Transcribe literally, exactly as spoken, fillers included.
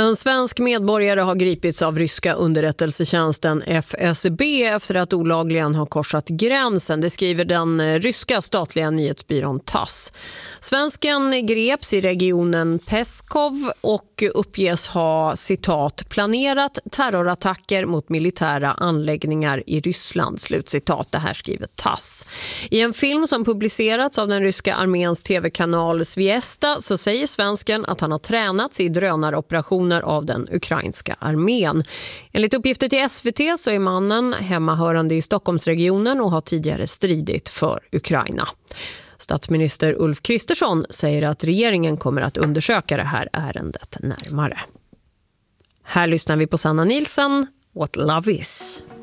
En svensk medborgare har gripits av ryska underrättelsetjänsten F S B efter att olagligen ha korsat gränsen. Det skriver den ryska statliga nyhetsbyrån Tass. Svensken greps i regionen Peskov och uppges ha, citat, planerat terrorattacker mot militära anläggningar i Ryssland, slutcitat. Det här skriver Tass. I en film som publicerats av den ryska arméns tv-kanal Zvezda så säger svensken att han har tränats i drönaroperationer av den ukrainska armén. Enligt uppgifter till S V T så är mannen hemmahörande i Stockholmsregionen och har tidigare stridit för Ukraina. Statsminister Ulf Kristersson säger att regeringen kommer att undersöka det här ärendet närmare. Här lyssnar vi på Sanna Nilsson, What Love Is.